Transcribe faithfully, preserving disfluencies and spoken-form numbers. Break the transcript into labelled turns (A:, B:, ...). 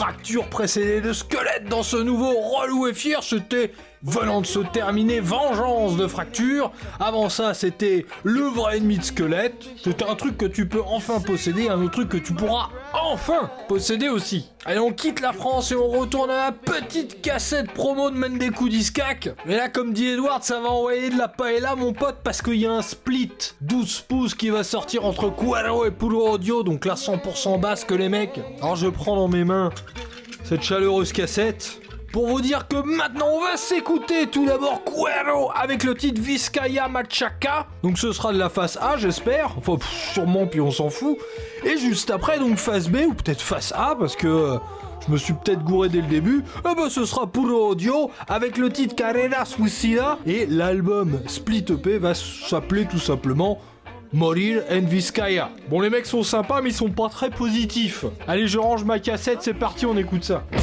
A: Fracture précédée de Squelette dans ce nouveau Relou et Fier, c'était venant de se terminer Vengeance de Fracture. Avant ça, c'était le vrai ennemi de Squelette. C'était un truc que tu peux enfin posséder, un autre truc que tu pourras enfin posséder aussi. Allez, on quitte la France et on retourne à la petite cassette promo de Mendeku Discac. Mais là, comme dit Edward, ça va envoyer de la paella, mon pote, parce qu'il y a un split douze pouces qui va sortir entre Cuero et Puro Audio, donc là cent pour cent basque les mecs. Alors je prends dans mes mains cette chaleureuse cassette pour vous dire que maintenant on va s'écouter tout d'abord Cuero avec le titre Vizcaya Machaca. Donc ce sera de la face A, j'espère. Enfin pff, sûrement, puis on s'en fout. Et juste après donc face B ou peut-être face A parce que euh, je me suis peut-être gouré dès le début. Eh ben ce sera Puro Audio avec le titre Carrera Suicida et l'album Split E P va s'appeler tout simplement Morir en Vizcaya. Bon, les mecs sont sympas mais ils sont pas très positifs. Allez, je range ma cassette, c'est parti, on écoute ça.